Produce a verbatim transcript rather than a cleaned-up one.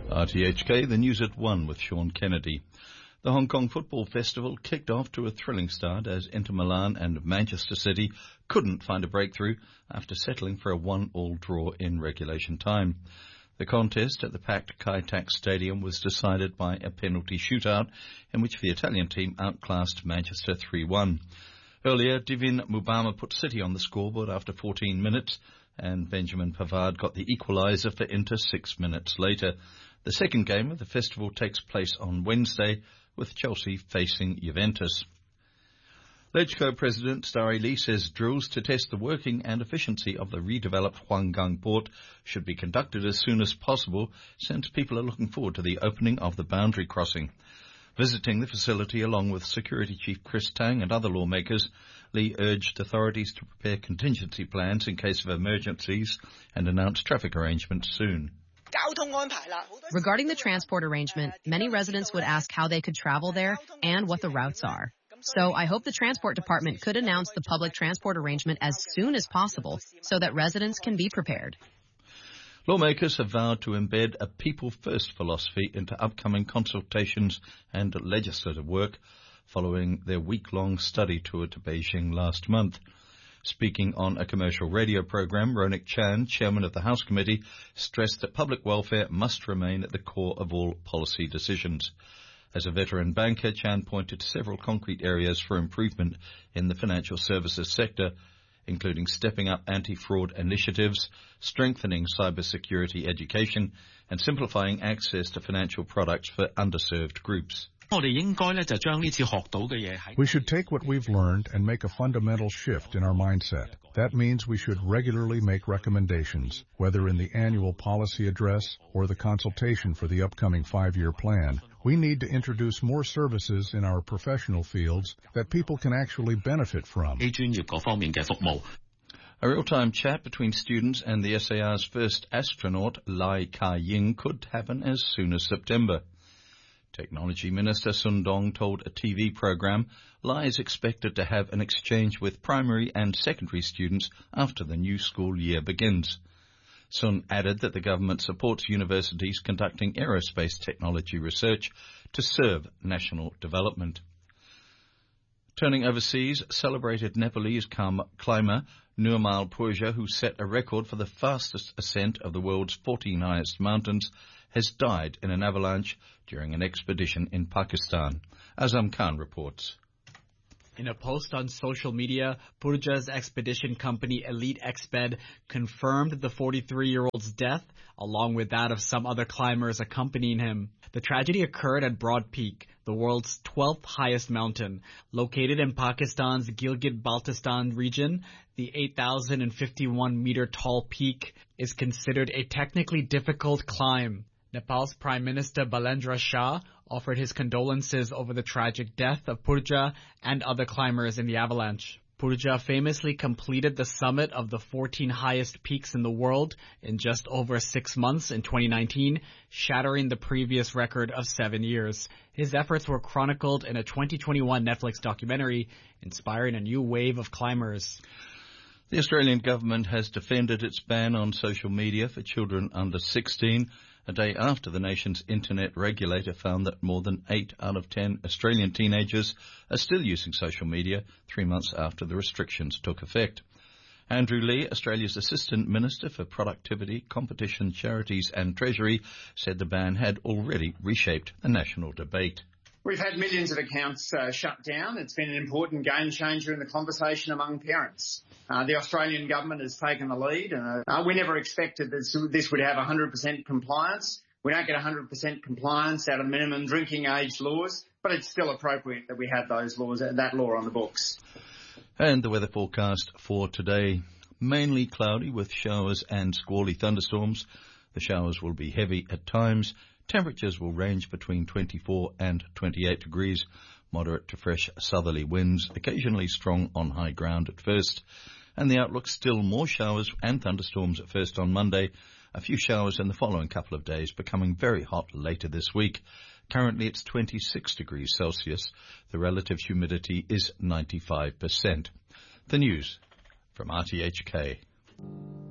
R T H K, the news at one with Sean Kennedy. The Hong Kong Football Festival kicked off to a thrilling start as Inter Milan and Manchester City couldn't find a breakthrough after settling for a one-all draw in regulation time. The contest at the packed Kai Tak Stadium was decided by a penalty shootout in which the Italian team outclassed Manchester three one. Earlier, Divin Mubama put City on the scoreboard after fourteen minutes, and Benjamin Pavard got the equaliser for Inter six minutes later. The second game of the festival takes place on Wednesday, with Chelsea facing Juventus. LegCo President Starry Lee says drills to test the working and efficiency of the redeveloped Huanggang port should be conducted as soon as possible, since people are looking forward to the opening of the boundary crossing. Visiting the facility along with Security Chief Chris Tang and other lawmakers, Lee urged authorities to prepare contingency plans in case of emergencies and announce traffic arrangements soon. Regarding the transport arrangement, many residents would ask how they could travel there and what the routes are. So I hope the Transport Department could announce the public transport arrangement as soon as possible so that residents can be prepared. Lawmakers have vowed to embed a people-first philosophy into upcoming consultations and legislative work following their week-long study tour to Beijing last month. Speaking on a commercial radio program, Ronik Chan, chairman of the House Committee, stressed that public welfare must remain at the core of all policy decisions. As a veteran banker, Chan pointed to several concrete areas for improvement in the financial services sector, including stepping up anti-fraud initiatives, strengthening cybersecurity education, and simplifying access to financial products for underserved groups. We should take what we've learned and make a fundamental shift in our mindset. That means we should regularly make recommendations, whether in the annual policy address or the consultation for the upcoming five-year plan. We need to introduce more services in our professional fields that people can actually benefit from. A real-time chat between students and the S A R's first astronaut, Lai Ka-ying, could happen as soon as September. Technology Minister Sun Dong told a T V program Lai is expected to have an exchange with primary and secondary students after the new school year begins. Sun added that the government supports universities conducting aerospace technology research to serve national development. Turning overseas, celebrated Nepalese climber Nirmal Purja, who set a record for the fastest ascent of the world's fourteen highest mountains, has died in an avalanche during an expedition in Pakistan. Azam Khan reports. In a post on social media, Purja's expedition company Elite Exped confirmed the forty-three-year-old's death, along with that of some other climbers accompanying him. The tragedy occurred at Broad Peak, the world's twelfth highest mountain. Located in Pakistan's Gilgit-Baltistan region, the eight thousand fifty-one meter tall peak is considered a technically difficult climb. Nepal's Prime Minister Balendra Shah offered his condolences over the tragic death of Purja and other climbers in the avalanche. Purja famously completed the summit of the fourteen highest peaks in the world in just over six months in twenty nineteen, shattering the previous record of seven years. His efforts were chronicled in a twenty twenty-one Netflix documentary, inspiring a new wave of climbers. The Australian government has defended its ban on social media for children under sixteen, a day after the nation's internet regulator found that more than eight out of ten Australian teenagers are still using social media three months after the restrictions took effect. Andrew Lee, Australia's Assistant Minister for Productivity, Competition, Charities and Treasury, said the ban had already reshaped the national debate. We've had millions of accounts uh, shut down. It's been an important game changer in the conversation among parents. Uh, the Australian government has taken the lead. And, uh, we never expected this, this would have one hundred percent compliance. We don't get one hundred percent compliance out of minimum drinking age laws, but it's still appropriate that we have those laws, that law on the books. And the weather forecast for today. Mainly cloudy with showers and squally thunderstorms. The showers will be heavy at times. Temperatures will range between twenty-four and twenty-eight degrees, moderate to fresh southerly winds, occasionally strong on high ground at first. And the outlook, still more showers and thunderstorms at first on Monday, a few showers in the following couple of days, becoming very hot later this week. Currently it's twenty-six degrees Celsius. The relative humidity is ninety-five percent. The news from R T H K.